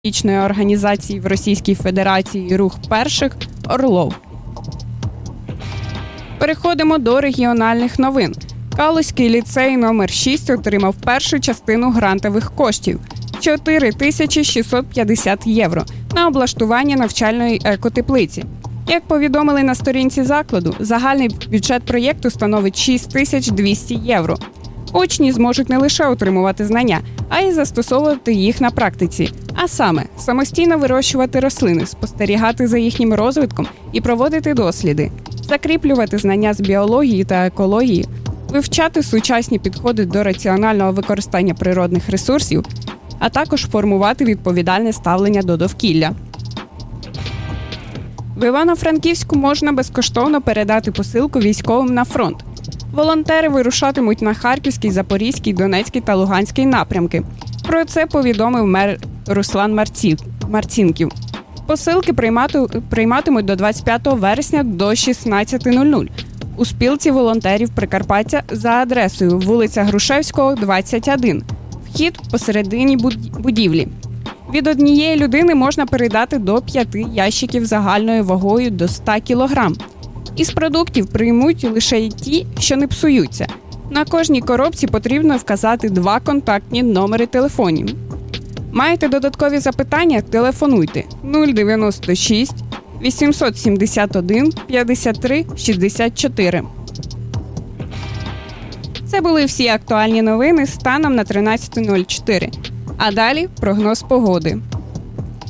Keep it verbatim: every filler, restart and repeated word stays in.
вічної організації в Російській Федерації «Рух перших» «Орлов». Переходимо до регіональних новин. Калузький ліцей номер шість отримав першу частину грантових коштів – чотири тисячі шістсот п'ятдесят євро на облаштування навчальної екотеплиці. Як повідомили на сторінці закладу, загальний бюджет проєкту становить шість тисяч двісті євро. Учні зможуть не лише отримувати знання, а й застосовувати їх на практиці. А саме, самостійно вирощувати рослини, спостерігати за їхнім розвитком і проводити досліди, закріплювати знання з біології та екології, вивчати сучасні підходи до раціонального використання природних ресурсів, а також формувати відповідальне ставлення до довкілля. В Івано-Франківську можна безкоштовно передати посилку військовим на фронт. Волонтери вирушатимуть на Харківський, Запорізький, Донецький та Луганський напрямки. Про це повідомив мер Руслан Марцінків. Посилки прийматимуть до двадцять п'ятого вересня до шістнадцяти нуль-нуль у спілці волонтерів Прикарпаття за адресою вулиця Грушевського, двадцять один. Вхід посередині будівлі. Від однієї людини можна передати до п'яти ящиків загальною вагою до ста кілограм. Із продуктів приймуть лише ті, що не псуються. На кожній коробці потрібно вказати два контактні номери телефонів. Маєте додаткові запитання? Телефонуйте нуль дев'яносто шість вісімсот сімдесят один п'ятдесят три шістдесят чотири. Це були всі актуальні новини станом на тринадцяте нуль чотири. А далі прогноз погоди.